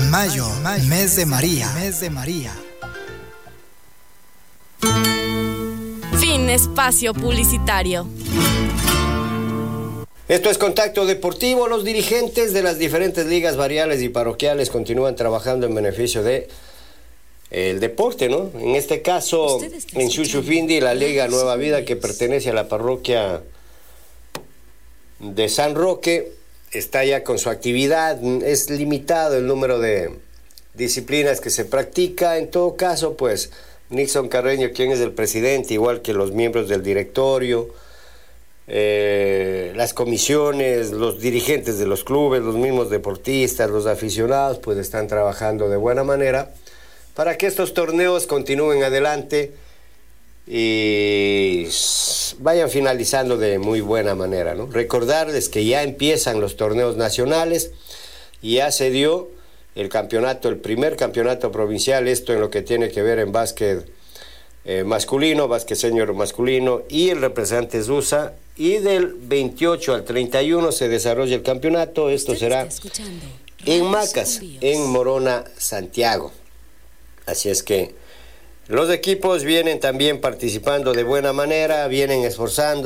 Mayo, mes de María. Mes de María. Fin espacio publicitario. Esto es Contacto Deportivo. Los dirigentes de las diferentes ligas barriales y parroquiales continúan trabajando en beneficio de el deporte, ¿no? En este caso, en Chuchufindi, la Liga Nueva Vida, que pertenece a la parroquia de San Roque, está ya con su actividad. Es limitado el número de disciplinas que se practica. En todo caso, pues, Nixon Carreño, quien es el presidente, igual que los miembros del directorio, las comisiones, los dirigentes de los clubes, los mismos deportistas, los aficionados, pues están trabajando de buena manera para que estos torneos continúen adelante y vayan finalizando de muy buena manera, ¿no? Recordarles que ya empiezan los torneos nacionales y ya se dio el campeonato, el primer campeonato provincial, esto en lo que tiene que ver en básquet masculino, básquet senior masculino, y el representante es USA, y del 28 al 31 se desarrolla el campeonato. Esto será en Macas, en Morona, Santiago. Así es que los equipos vienen también participando de buena manera, vienen esforzando.